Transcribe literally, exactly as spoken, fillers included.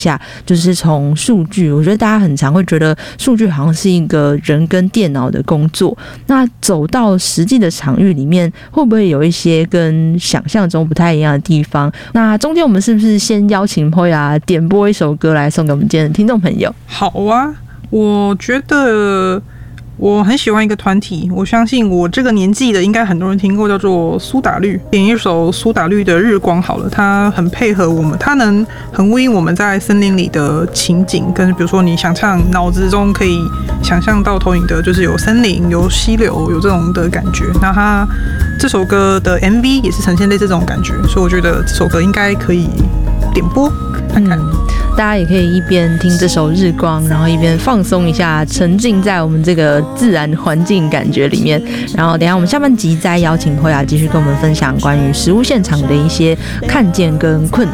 下，就是从数据，我觉得大家很常会觉得数据好像是一个人跟电脑的工作，那走到实际的场域里面，会不会有一些跟想象中不太一样的地方？那中间我们是不是先邀请 Poya 点播一首歌来送给我们今天的听众朋友？ 好啊，我觉得我很喜欢一个团体，我相信我这个年纪的应该很多人听过，叫做苏打绿。点一首苏打绿的《日光》好了，它很配合我们，它能很呼应我们在森林里的情景，跟比如说你想象脑子中可以想象到投影的，就是有森林、有溪流、有这种的感觉。那它这首歌的 M V 也是呈现类似这种感觉，所以我觉得这首歌应该可以点播看看。 嗯，大家也可以一边听这首《日光》，然后一边放松一下，沉浸在我们这个自然环境感觉里面。然后等一下我们下半集再邀请Poya继续跟我们分享关于实务现场的一些看见跟困难。